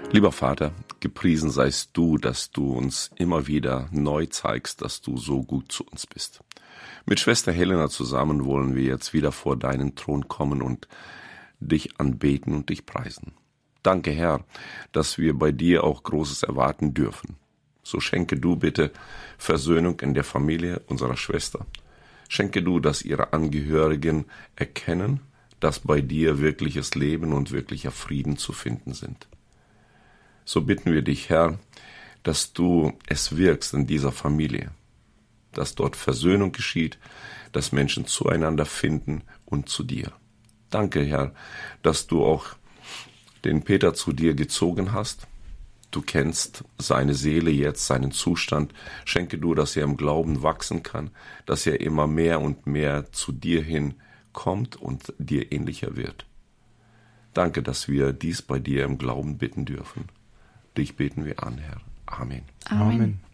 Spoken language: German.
Lieber Vater, gepriesen seist du, dass du uns immer wieder neu zeigst, dass du so gut zu uns bist. Mit Schwester Helena zusammen wollen wir jetzt wieder vor deinen Thron kommen und dich anbeten und dich preisen. Danke, Herr, dass wir bei dir auch Großes erwarten dürfen. So schenke du bitte Versöhnung in der Familie unserer Schwester. Schenke du, dass ihre Angehörigen erkennen, dass bei dir wirkliches Leben und wirklicher Frieden zu finden sind. So bitten wir dich, Herr, dass du es wirkst in dieser Familie, dass dort Versöhnung geschieht, dass Menschen zueinander finden und zu dir. Danke, Herr, dass du auch den Peter zu dir gezogen hast. Du kennst seine Seele jetzt, seinen Zustand. Schenke du, dass er im Glauben wachsen kann, dass er immer mehr und mehr zu dir hin kommt und dir ähnlicher wird. Danke, dass wir dies bei dir im Glauben bitten dürfen. Dich beten wir an, Herr. Amen. Amen.